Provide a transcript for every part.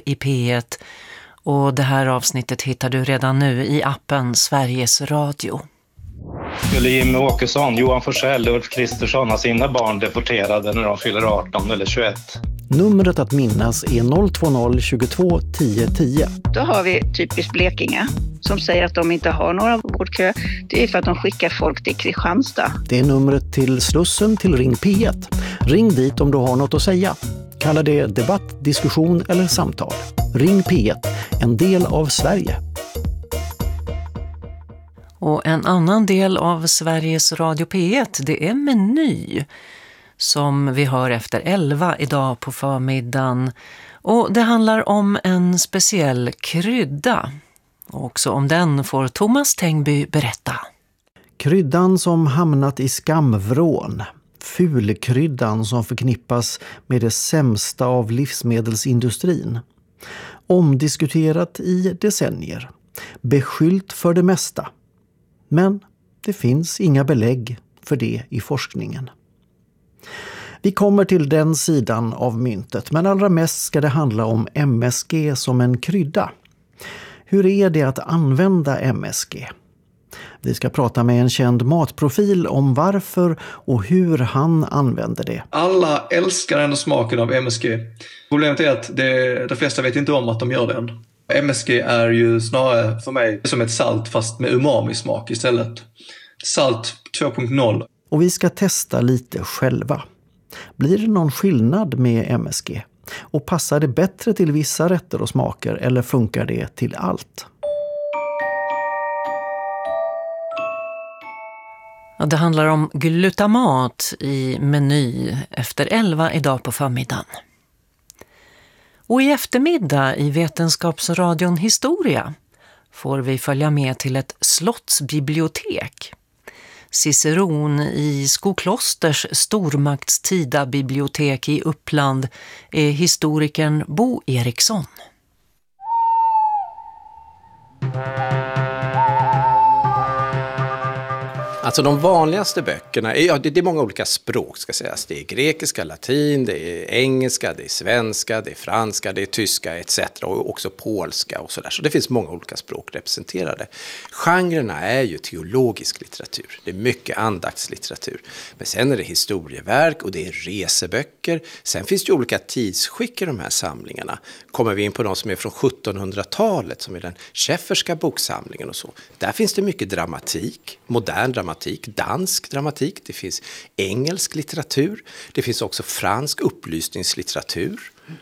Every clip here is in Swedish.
i P1 och det här avsnittet hittar du redan nu i appen Sveriges Radio. Skulle Jimmie Åkesson, Johan Forssell och Ulf Kristersson ha sina barn deporterade när de fyller 18 eller 21? Numret att minnas är 020 22 10 10. Då har vi typiskt Blekinge som säger att de inte har några vårdkö. Det är för att de skickar folk till Kristianstad. Det är numret till Slussen till Ring P1. Ring dit om du har något att säga. Kalla det debatt, diskussion eller samtal. Ring P1, en del av Sverige. Och en annan del av Sveriges Radio P1, det är Meny som vi hör efter 11 idag på förmiddagen. Och det handlar om en speciell krydda. Och också om den får Thomas Tengby berätta. Kryddan som hamnat i skamvrån. Fulkryddan som förknippas med det sämsta av livsmedelsindustrin. Omdiskuterat i decennier. Beskyllt för det mesta. Men det finns inga belägg för det i forskningen. Vi kommer till den sidan av myntet, men allra mest ska det handla om MSG som en krydda. Hur är det att använda MSG? Vi ska prata med en känd matprofil om varför och hur han använder det. Alla älskar ändå smaken av MSG. Problemet är att de flesta vet inte om att de gör den. MSG är ju snarare för mig som ett salt fast med umami-smak istället. Salt 2.0. Och vi ska testa lite själva. Blir det någon skillnad med MSG? Och passar det bättre till vissa rätter och smaker eller funkar det till allt? Ja, det handlar om glutamat i Meny efter 11 idag på förmiddagen. Och i eftermiddag i Vetenskapsradion Historia får vi följa med till ett slottsbibliotek. Ciceron i Skoklosters stormaktstida bibliotek i Uppland är historikern Bo Eriksson. Alltså de vanligaste böckerna, det är många olika språk ska sägas. Det är grekiska, latin, det är engelska, det är svenska, det är franska, det är tyska etc. Och också polska och sådär. Så det finns många olika språk representerade. Genrerna är ju teologisk litteratur. Det är mycket andaktslitteratur. Men sen är det historieverk och det är reseböcker. Sen finns det ju olika tidsskick i de här samlingarna. Kommer vi in på de som är från 1700-talet som är den Schefferska boksamlingen och så. Där finns det mycket dramatik, modern dramatik, dansk dramatik, det finns engelsk litteratur, det finns också fransk upplysningslitteratur.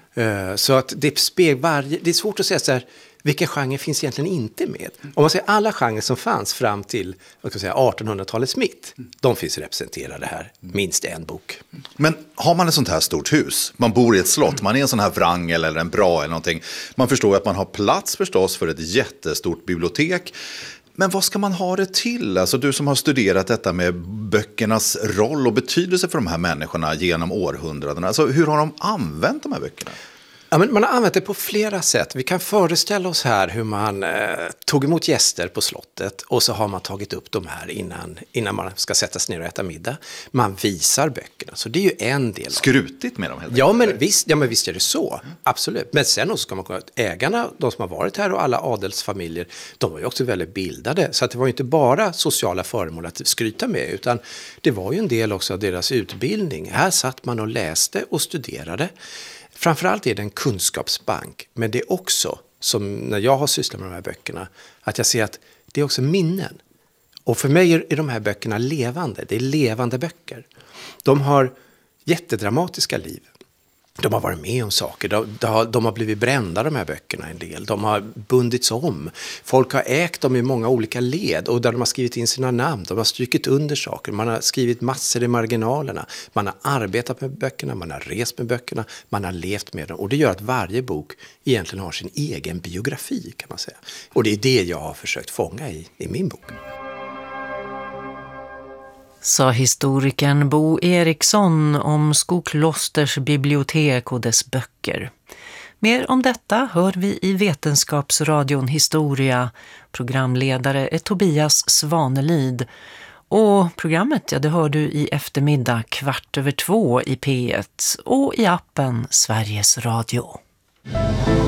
Så att det är svårt att säga så här, vilka genre finns egentligen inte med? Om man säger alla genrer som fanns fram till 1800-talets mitt, de finns representerade här, minst en bok. Men har man ett sånt här stort hus, man bor i ett slott, man är en sån här vrangel eller en bra eller någonting, man förstår att man har plats förstås för ett jättestort bibliotek. Men vad ska man ha det till? Alltså du som har studerat detta med böckernas roll och betydelse för de här människorna genom århundradena. Alltså hur har de använt de här böckerna? Ja, men man har använt det på flera sätt. Vi kan föreställa oss här hur man tog emot gäster på slottet och så har man tagit upp de här innan man ska sätta sig ner och äta middag. Man visar böckerna, så det är ju en del. Skrutigt med dem helt ja, men visst är det så. Absolut. Men sen också ska man komma ägarna, de som har varit här och alla adelsfamiljer, de var ju också väldigt bildade. Så att det var ju inte bara sociala föremål att skryta med, utan det var ju en del också av deras utbildning. Här satt man och läste och studerade. Framförallt är det en kunskapsbank, men det är också, som när jag har sysslat med de här böckerna, att jag ser att det är också minnen. Och för mig är de här böckerna levande, det är levande böcker. De har jättedramatiska liv. De har varit med om saker, de har blivit brända de här böckerna en del. De har bundits om. Folk har ägt dem i många olika led och där de har skrivit in sina namn. De har strykit under saker, man har skrivit massor i marginalerna. Man har arbetat med böckerna, man har rest med böckerna, man har levt med dem. Och det gör att varje bok egentligen har sin egen biografi kan man säga. Och det är det jag har försökt fånga i min bok. Sa historikern Bo Eriksson om Skoklosters bibliotek och dess böcker. Mer om detta hör vi i Vetenskapsradion Historia. Programledare är Tobias Svanelid. Och programmet, det hör du i eftermiddag 14:15 i P1 och i appen Sveriges Radio.